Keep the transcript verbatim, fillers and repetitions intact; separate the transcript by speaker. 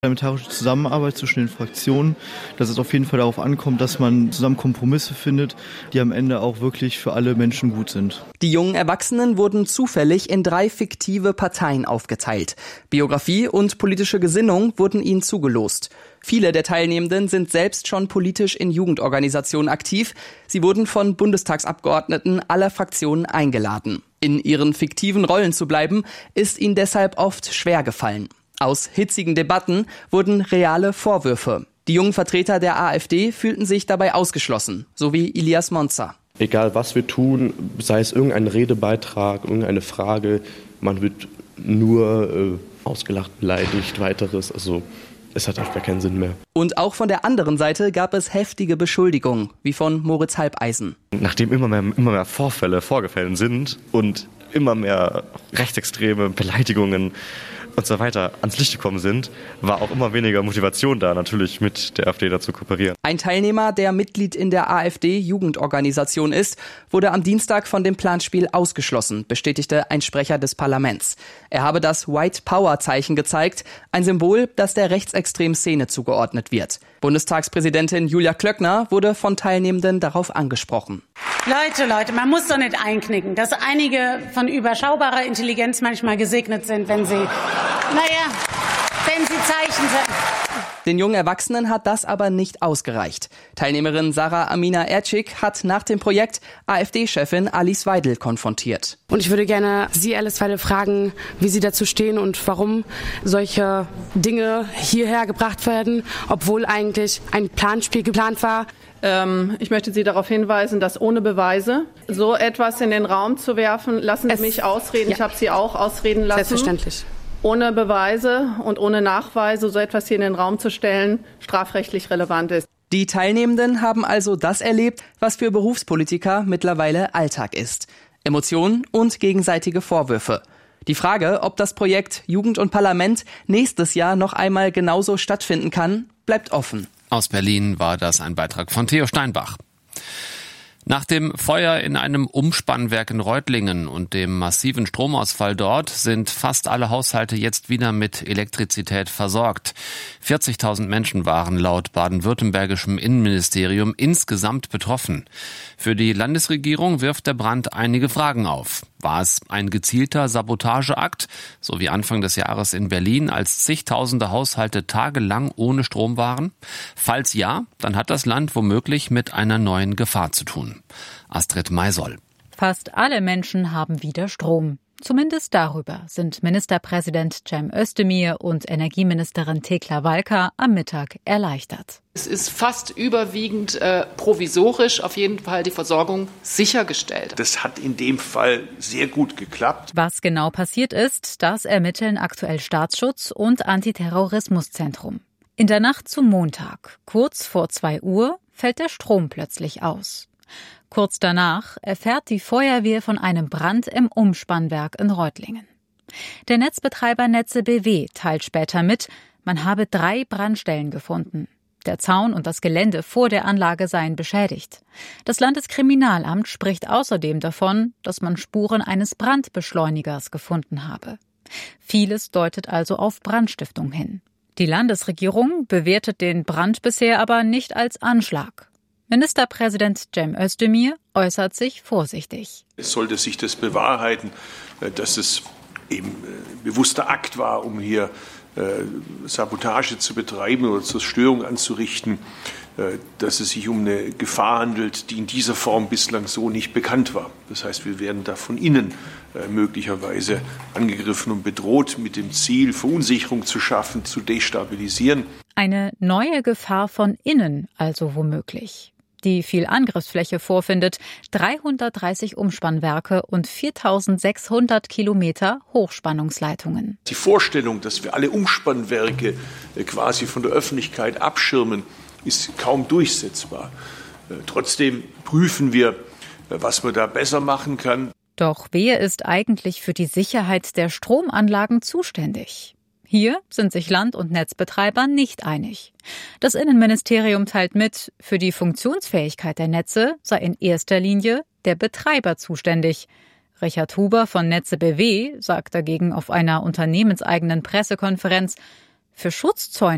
Speaker 1: Parlamentarische Zusammenarbeit zwischen den Fraktionen, dass es auf jeden Fall darauf ankommt, dass man zusammen Kompromisse findet, die am Ende auch wirklich für alle Menschen gut sind.
Speaker 2: Die jungen Erwachsenen wurden zufällig in drei fiktive Parteien aufgeteilt. Biografie und politische Gesinnung wurden ihnen zugelost. Viele der Teilnehmenden sind selbst schon politisch in Jugendorganisationen aktiv. Sie wurden von Bundestagsabgeordneten aller Fraktionen eingeladen. In ihren fiktiven Rollen zu bleiben, ist ihnen deshalb oft schwer gefallen. Aus hitzigen Debatten wurden reale Vorwürfe. Die jungen Vertreter der AfD fühlten sich dabei ausgeschlossen, so wie Ilias Monza.
Speaker 3: Egal was wir tun, sei es irgendein Redebeitrag, irgendeine Frage, man wird nur äh, ausgelacht, beleidigt, weiteres. Also es hat einfach keinen Sinn mehr.
Speaker 2: Und auch von der anderen Seite gab es heftige Beschuldigungen, wie von Moritz Halbeisen.
Speaker 4: Nachdem immer mehr, immer mehr Vorfälle vorgefallen sind und immer mehr rechtsextreme Beleidigungen und so weiter ans Licht gekommen sind, war auch immer weniger Motivation da, natürlich mit der AfD da zu kooperieren.
Speaker 2: Ein Teilnehmer, der Mitglied in der AfD-Jugendorganisation ist, wurde am Dienstag von dem Planspiel ausgeschlossen, bestätigte ein Sprecher des Parlaments. Er habe das White-Power-Zeichen gezeigt, ein Symbol, das der rechtsextremen Szene zugeordnet wird. Bundestagspräsidentin Julia Klöckner wurde von Teilnehmenden darauf angesprochen.
Speaker 5: Leute, Leute, man muss doch nicht einknicken, dass einige von überschaubarer Intelligenz manchmal gesegnet sind, wenn sie, naja, wenn sie Zeichen setzen.
Speaker 2: Den jungen Erwachsenen hat das aber nicht ausgereicht. Teilnehmerin Sarah Amina Ercik hat nach dem Projekt AfD-Chefin Alice Weidel konfrontiert.
Speaker 6: Und ich würde gerne Sie, Alice Weidel, fragen, wie Sie dazu stehen und warum solche Dinge hierher gebracht werden, obwohl eigentlich ein Planspiel geplant war.
Speaker 7: Ähm, ich möchte Sie darauf hinweisen, dass ohne Beweise so etwas in den Raum zu werfen, lassen Sie es, mich ausreden, ja. Ich habe Sie auch ausreden lassen.
Speaker 6: Selbstverständlich.
Speaker 7: Ohne Beweise und ohne Nachweise so etwas hier in den Raum zu stellen, strafrechtlich relevant ist.
Speaker 2: Die Teilnehmenden haben also das erlebt, was für Berufspolitiker mittlerweile Alltag ist. Emotionen und gegenseitige Vorwürfe. Die Frage, ob das Projekt Jugend und Parlament nächstes Jahr noch einmal genauso stattfinden kann, bleibt offen.
Speaker 8: Aus Berlin war das ein Beitrag von Theo Steinbach. Nach dem Feuer in einem Umspannwerk in Reutlingen und dem massiven Stromausfall dort sind fast alle Haushalte jetzt wieder mit Elektrizität versorgt. vierzigtausend Menschen waren laut baden-württembergischem Innenministerium insgesamt betroffen. Für die Landesregierung wirft der Brand einige Fragen auf. War es ein gezielter Sabotageakt, so wie Anfang des Jahres in Berlin, als zigtausende Haushalte tagelang ohne Strom waren? Falls ja, dann hat das Land womöglich mit einer neuen Gefahr zu tun. Astrid Maisoll.
Speaker 9: Fast alle Menschen haben wieder Strom. Zumindest darüber sind Ministerpräsident Cem Özdemir und Energieministerin Tekla Walker am Mittag erleichtert.
Speaker 10: Es ist fast überwiegend äh, provisorisch auf jeden Fall die Versorgung sichergestellt.
Speaker 11: Das hat in dem Fall sehr gut geklappt.
Speaker 9: Was genau passiert ist, das ermitteln aktuell Staatsschutz und Antiterrorismuszentrum. In der Nacht zum Montag, kurz vor zwei Uhr, fällt der Strom plötzlich aus. Kurz danach erfährt die Feuerwehr von einem Brand im Umspannwerk in Reutlingen. Der Netzbetreiber Netze B W teilt später mit, man habe drei Brandstellen gefunden. Der Zaun und das Gelände vor der Anlage seien beschädigt. Das Landeskriminalamt spricht außerdem davon, dass man Spuren eines Brandbeschleunigers gefunden habe. Vieles deutet also auf Brandstiftung hin. Die Landesregierung bewertet den Brand bisher aber nicht als Anschlag. Ministerpräsident Cem Özdemir äußert sich vorsichtig.
Speaker 11: Sollte sich das bewahrheiten, dass es eben ein bewusster Akt war, um hier Sabotage zu betreiben oder Zerstörung anzurichten, dass es sich um eine Gefahr handelt, die in dieser Form bislang so nicht bekannt war. Das heißt, wir werden da von innen möglicherweise angegriffen und bedroht, mit dem Ziel, Verunsicherung zu schaffen, zu destabilisieren.
Speaker 9: Eine neue Gefahr von innen also womöglich, die viel Angriffsfläche vorfindet, dreihundertdreißig Umspannwerke und viertausendsechshundert Kilometer Hochspannungsleitungen.
Speaker 11: Die Vorstellung, dass wir alle Umspannwerke quasi von der Öffentlichkeit abschirmen, ist kaum durchsetzbar. Trotzdem prüfen wir, was man da besser machen kann.
Speaker 9: Doch wer ist eigentlich für die Sicherheit der Stromanlagen zuständig? Hier sind sich Land- und Netzbetreiber nicht einig. Das Innenministerium teilt mit, für die Funktionsfähigkeit der Netze sei in erster Linie der Betreiber zuständig. Richard Huber von Netze B W sagt dagegen auf einer unternehmenseigenen Pressekonferenz, für Schutzzäune